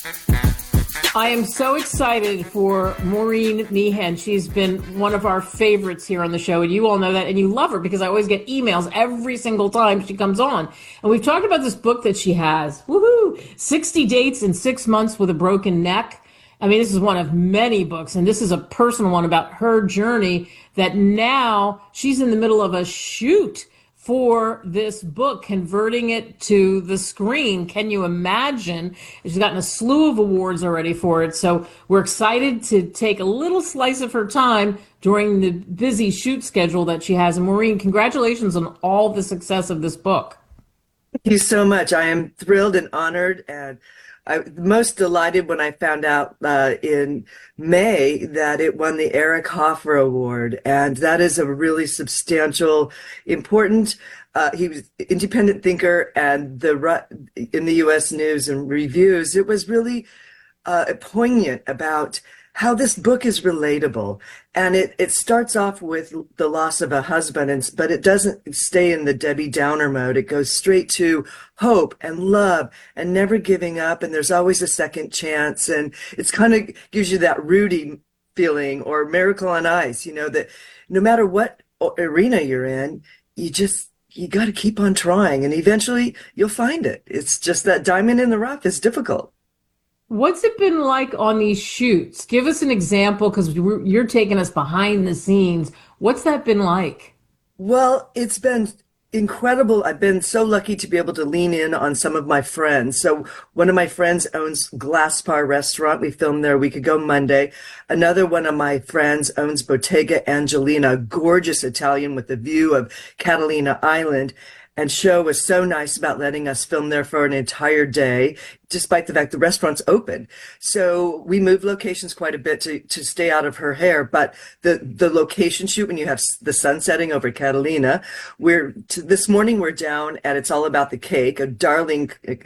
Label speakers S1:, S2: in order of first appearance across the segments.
S1: I am so excited for Maureen Meehan. She's been one of our favorites here on the show, and you all know that, and you love her because I always get emails every single time she comes on. And we've talked about this book that she has. Woohoo! 60 Dates in 6 Months with a Broken Neck. I mean, this is one of many books, and this is a personal one about her journey that now she's in the middle of a shoot for this book, converting it to the screen. Can you imagine? She's gotten a slew of awards already for it. So we're excited to take a little slice of her time during the busy shoot schedule that she has. And Maureen, congratulations on all the success of this book.
S2: Thank you so much. I am thrilled and honored, and I'm most delighted when I found out in May that it won the Eric Hoffer Award, and that is a really substantial, important. He was an independent thinker, and in the U.S. News and Reviews, it was really poignant about how this book is relatable. And it starts off with the loss of a husband, but it doesn't stay in the Debbie Downer mode. It goes straight to hope and love and never giving up. And there's always a second chance. And it's kind of gives you that Rudy feeling or Miracle on Ice, that no matter what arena you're in, you got to keep on trying. And eventually you'll find it. It's just that diamond in the rough is difficult.
S1: What's it been like on these shoots? Give us an example, because you're taking us behind the scenes. What's that been like?
S2: Well, it's been incredible. I've been so lucky to be able to lean in on some of my friends. So one of my friends owns Glaspar Restaurant. We filmed there a week ago Monday. Another one of my friends owns Bottega Angelina, gorgeous Italian with a view of Catalina Island. And Show was so nice about letting us film there for an entire day, despite the fact the restaurant's open. So we moved locations quite a bit to stay out of her hair. But the location shoot, when you have the sun setting over Catalina, this morning we're down at It's All About the Cake, a darling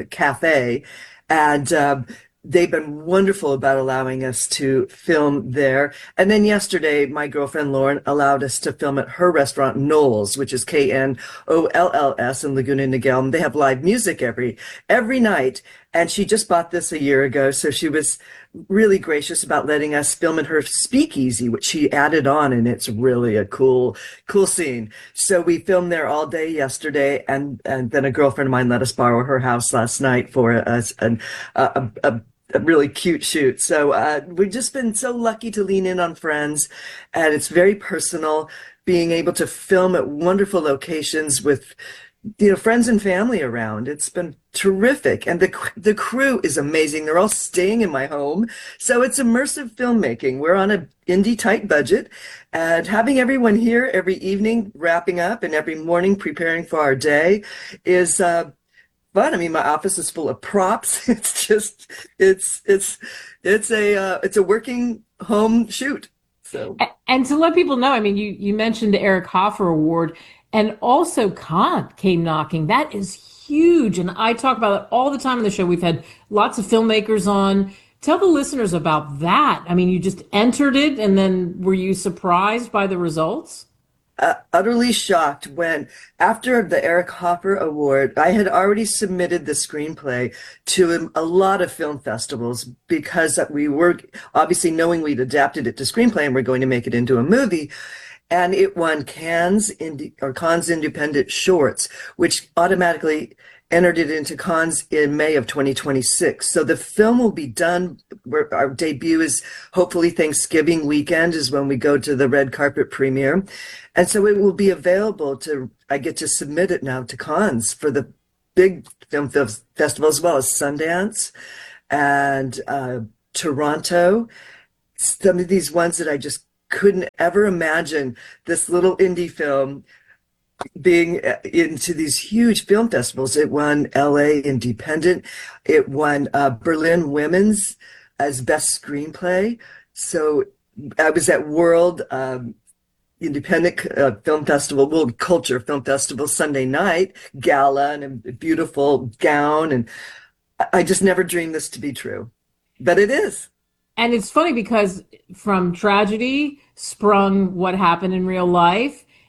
S2: cafe. And they've been wonderful about allowing us to film there. And then yesterday, my girlfriend Lauren allowed us to film at her restaurant, Knowles, which is Knolls in Laguna Niguel. They have live music every night. And she just bought this a year ago. So she was really gracious about letting us film in her speakeasy, which she added on. And it's really a cool scene. So we filmed there all day yesterday. And then a girlfriend of mine let us borrow her house last night for a really cute shoot. So we've just been so lucky to lean in on friends, and it's very personal, being able to film at wonderful locations with friends and family around. It's been terrific, and the crew is amazing. They're all staying in my home, so it's immersive filmmaking. We're on an indie tight budget, and having everyone here every evening wrapping up and every morning preparing for our day is fun. I mean, my office is full of props. It's a working home shoot. So,
S1: and to let people know, I mean, you mentioned the Eric Hoffer Award, and also Cannes came knocking. That is huge, and I talk about it all the time on the show. We've had lots of filmmakers on. Tell the listeners about that. I mean, you just entered it, and then were you surprised by the results?
S2: Utterly shocked when, after the Eric Hoffer Award, I had already submitted the screenplay to a lot of film festivals because we were obviously knowing we'd adapted it to screenplay and we're going to make it into a movie. And it won Cannes Independent Shorts, which automatically entered it into Cannes in May of 2026. So the film will be done. Our debut is hopefully Thanksgiving weekend is when we go to the red carpet premiere. And so it will be available I get to submit it now to Cannes for the big film festival, as well as Sundance and Toronto. Some of these ones that I just couldn't ever imagine, this little indie film being into these huge film festivals. It won LA Independent. It won Berlin Women's as best screenplay. So I was at World Independent Film Festival, World Culture Film Festival Sunday night gala, and a beautiful gown. And I just never dreamed this to be true, but it is.
S1: And it's funny because from tragedy sprung what happened in real life.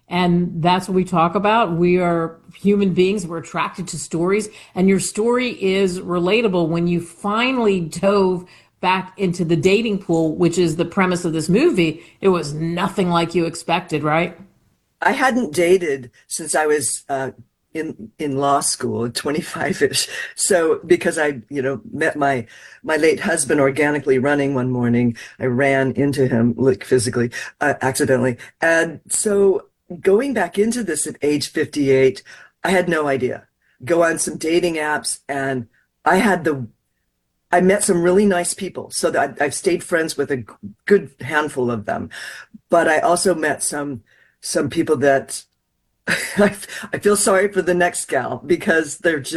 S1: And that's what we talk about. We are human beings. We're attracted to stories. And your story is relatable when you finally dove back into the dating pool, which is the premise of this movie. It was nothing like you expected, right?
S2: I hadn't dated since I was in law school, 25-ish. So because I, met my late husband organically running one morning, I ran into him, like physically, accidentally. And so going back into this at age 58, I had no idea. Go on some dating apps, and I met some really nice people. So that I've stayed friends with a good handful of them. But I also met some people that I feel sorry for the next gal, because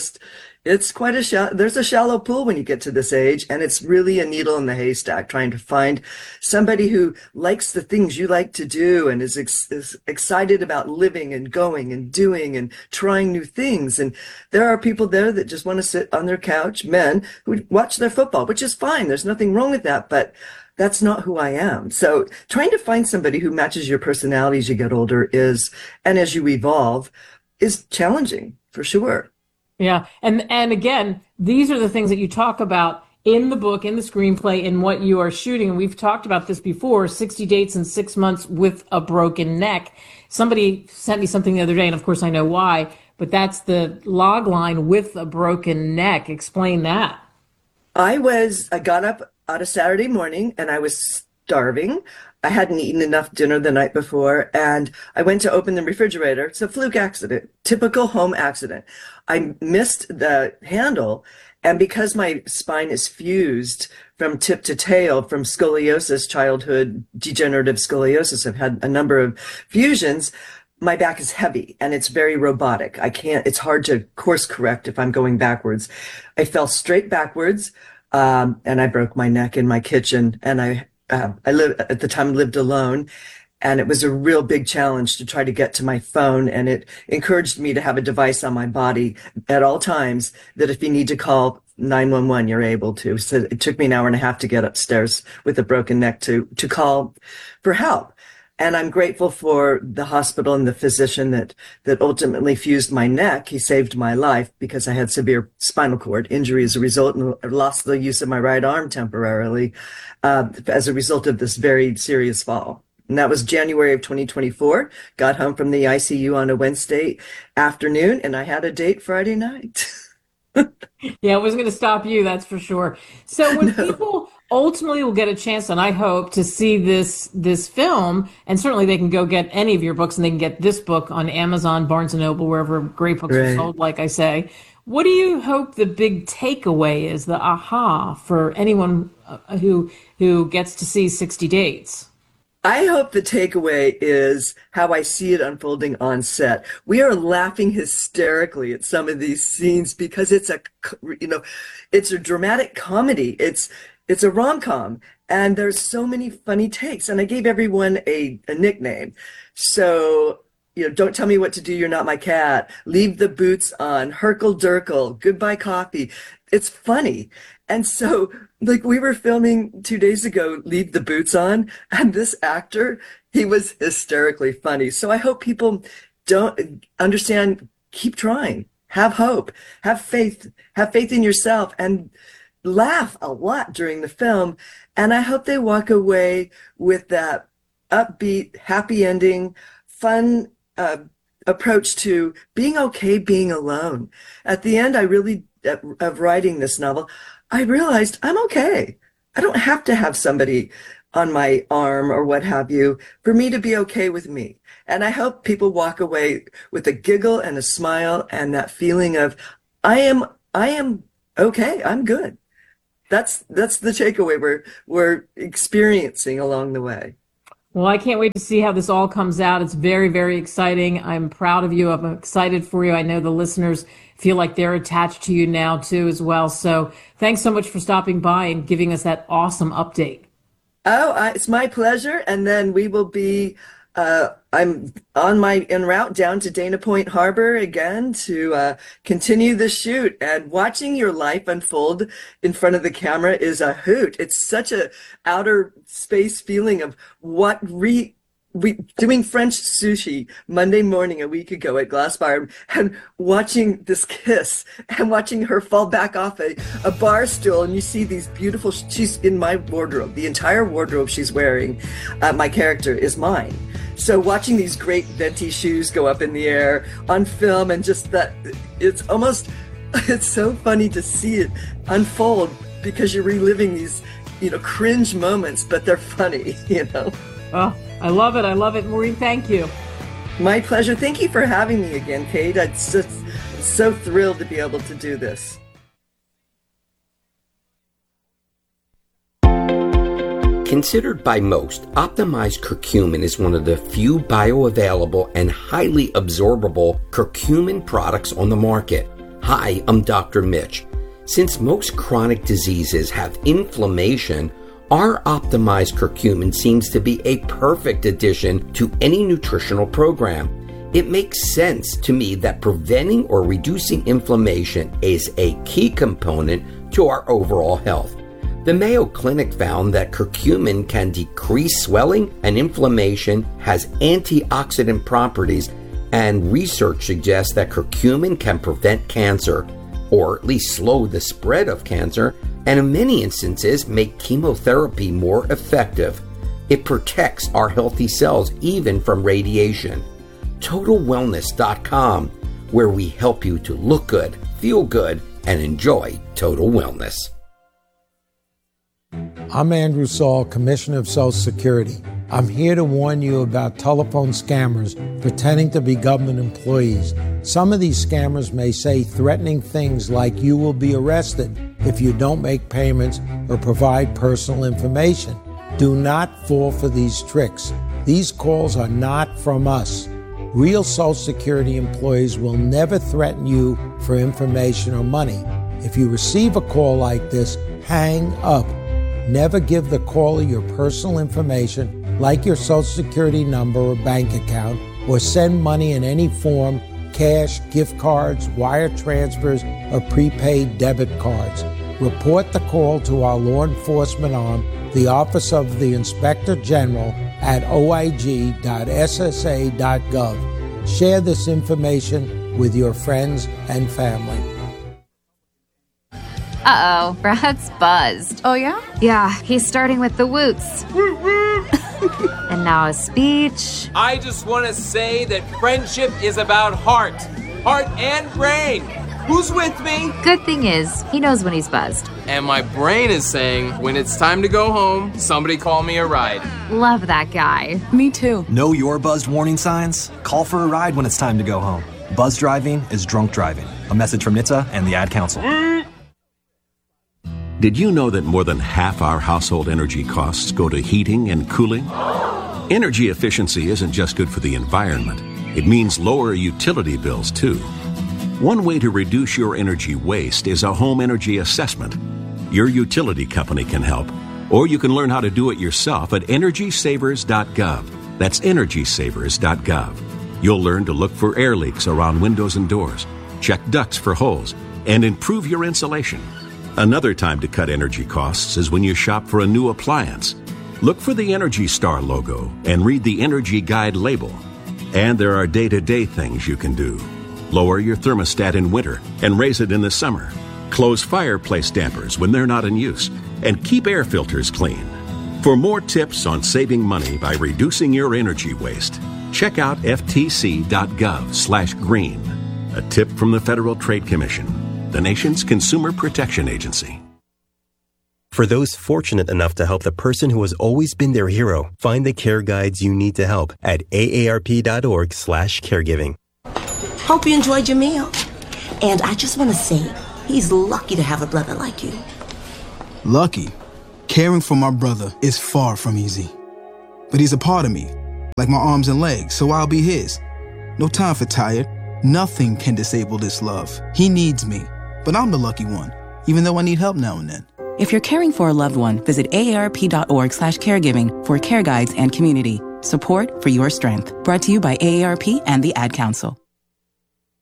S2: it's quite there's a shallow pool when you get to this age, and it's really a needle in the haystack trying to find somebody who likes the things you like to do and is excited about living and going and doing and trying new things. And there are people there that just want to sit on their couch, men who watch their football, which is fine. There's nothing wrong with that, but that's not who I am. So trying to find somebody who matches your personality as you get older and as you evolve, is challenging for sure.
S1: Yeah. And again, these are the things that you talk about in the book, in the screenplay, in what you are shooting. And we've talked about this before, 60 dates in 6 months with a broken neck. Somebody sent me something the other day, and of course I know why, but that's the log line, with a broken neck. Explain that.
S2: I got up on a Saturday morning and I was starving. I hadn't eaten enough dinner the night before, and I went to open the refrigerator. It's a fluke accident, typical home accident. I missed the handle, and because my spine is fused from tip to tail from scoliosis, childhood degenerative scoliosis, I've had a number of fusions. My back is heavy and it's very robotic. It's hard to course correct if I'm going backwards. I fell straight backwards, and I broke my neck in my kitchen, and I at the time lived alone, and it was a real big challenge to try to get to my phone. And it encouraged me to have a device on my body at all times that if you need to call 911, you're able to. So it took me an hour and a half to get upstairs with a broken neck to call for help. And I'm grateful for the hospital and the physician that ultimately fused my neck. He saved my life because I had severe spinal cord injury as a result, and I lost the use of my right arm temporarily as a result of this very serious fall. And that was January of 2024. Got home from the ICU on a Wednesday afternoon, and I had a date Friday night.
S1: Yeah, I wasn't going to stop you, that's for sure. So when people ultimately will get a chance, and I hope to see this film, and certainly they can go get any of your books, and they can get this book on Amazon, Barnes & Noble, wherever great books are sold, like I say. What do you hope the big takeaway is, the aha, for anyone who gets to see 60 Dates?
S2: I hope the takeaway is how I see it unfolding on set. We are laughing hysterically at some of these scenes because it's a dramatic comedy. It's a rom-com, and there's so many funny takes. And I gave everyone a nickname. So, don't tell me what to do, you're not my cat. Leave the boots on. Herkle Durkle. Goodbye coffee. It's funny. And so, we were filming 2 days ago, Leave the Boots On, and this actor, he was hysterically funny. So I hope people don't understand, keep trying, have hope, have faith in yourself, and laugh a lot during the film. And I hope they walk away with that upbeat, happy ending, fun approach to being okay being alone. At the end, of writing this novel, I realized I'm okay. I don't have to have somebody on my arm or what have you for me to be okay with me. And I hope people walk away with a giggle and a smile and that feeling of I am okay. I'm good. That's the takeaway we're experiencing along the way.
S1: Well, I can't wait to see how this all comes out. It's very, very exciting. I'm proud of you. I'm excited for you. I know the listeners feel like they're attached to you now, too, as well. So thanks so much for stopping by and giving us that awesome update.
S2: Oh, it's my pleasure. And then we will be, I'm en route down to Dana Point Harbor again to continue the shoot. And watching your life unfold in front of the camera is a hoot. It's such a outer space feeling of what doing French sushi Monday morning a week ago at Glass Bar, and watching this kiss and watching her fall back off a bar stool, and you see these beautiful, she's in my wardrobe, the entire wardrobe she's wearing, my character is mine. So watching these great venti shoes go up in the air on film, and just that, it's so funny to see it unfold, because you're reliving these, cringe moments, but they're funny,
S1: Oh, I love it. I love it. Maureen, thank you.
S2: My pleasure. Thank you for having me again, Kate. I'm just so thrilled to be able to do this.
S3: Considered by most, optimized curcumin is one of the few bioavailable and highly absorbable curcumin products on the market. Hi, I'm Dr. Mitch. Since most chronic diseases have inflammation, our optimized curcumin seems to be a perfect addition to any nutritional program. It makes sense to me that preventing or reducing inflammation is a key component to our overall health. The Mayo Clinic found that curcumin can decrease swelling and inflammation, has antioxidant properties, and research suggests that curcumin can prevent cancer, or at least slow the spread of cancer, and in many instances make chemotherapy more effective. It protects our healthy cells even from radiation. TotalWellness.com, where we help you to look good, feel good, and enjoy total wellness.
S4: I'm Andrew Saul, Commissioner of Social Security. I'm here to warn you about telephone scammers pretending to be government employees. Some of these scammers may say threatening things like you will be arrested if you don't make payments or provide personal information. Do not fall for these tricks. These calls are not from us. Real Social Security employees will never threaten you for information or money. If you receive a call like this, hang up. Never give the caller your personal information, like your Social Security number or bank account, or send money in any form, cash, gift cards, wire transfers, or prepaid debit cards. Report the call to our law enforcement arm, the Office of the Inspector General, at oig.ssa.gov. Share this information with your friends and family.
S5: Uh-oh, Brad's buzzed.
S6: Oh, yeah?
S5: Yeah, he's starting with the woots. And now a speech.
S7: I just want to say that friendship is about heart and brain. Who's with me?
S5: Good thing is, he knows when he's buzzed.
S7: And my brain is saying, when it's time to go home, somebody call me a ride.
S5: Love that guy.
S6: Me too.
S8: Know your buzzed warning signs? Call for a ride when it's time to go home. Buzz driving is drunk driving. A message from NHTSA and the Ad Council.
S9: Did you know that more than half our household energy costs go to heating and cooling? Energy efficiency isn't just good for the environment. It means lower utility bills, too. One way to reduce your energy waste is a home energy assessment. Your utility company can help, or you can learn how to do it yourself at EnergySavers.gov. That's EnergySavers.gov. You'll learn to look for air leaks around windows and doors, check ducts for holes, and improve your insulation. Another time to cut energy costs is when you shop for a new appliance. Look for the Energy Star logo and read the Energy Guide label. And there are day-to-day things you can do. Lower your thermostat in winter and raise it in the summer. Close fireplace dampers when they're not in use. And keep air filters clean. For more tips on saving money by reducing your energy waste, check out ftc.gov/green. A tip from the Federal Trade Commission, the nation's consumer protection agency.
S10: For those fortunate enough to help the person who has always been their hero, find the care guides you need to help at aarp.org/caregiving.
S11: Hope you enjoyed your meal. And I just want to say, he's lucky to have a brother like you.
S12: Lucky? Caring for my brother is far from easy. But he's a part of me, like my arms and legs, so I'll be his. No time for tired. Nothing can disable this love. He needs me, but I'm the lucky one, even though I need help now and then.
S13: If you're caring for a loved one, visit aarp.org/caregiving for care guides and community. Support for your strength. Brought to you by AARP and the Ad Council.